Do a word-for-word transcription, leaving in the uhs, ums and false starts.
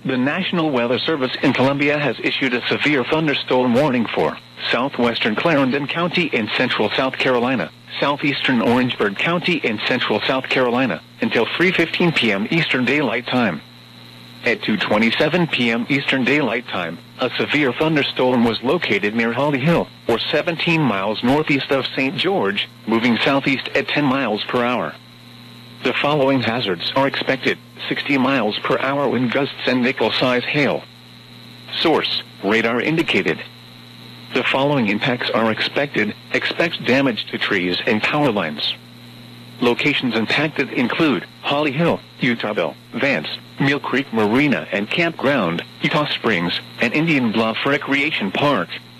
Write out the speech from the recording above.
The National Weather Service in Columbia has issued a severe thunderstorm warning for southwestern Clarendon County in central South Carolina, southeastern Orangeburg County in central South Carolina, until three fifteen p m Eastern Daylight Time. At two twenty-seven p m Eastern Daylight Time, a severe thunderstorm was located near Holly Hill, or seventeen miles northeast of Saint George, moving southeast at ten miles per hour. The following hazards are expected: sixty miles per hour wind gusts and nickel-size hail. Source: radar indicated. The following impacts are expected. Expect damage to trees and power lines. Locations impacted include Holly Hill, Utahville, Vance, Mill Creek Marina and Campground, Utah Springs, and Indian Bluff Recreation Park.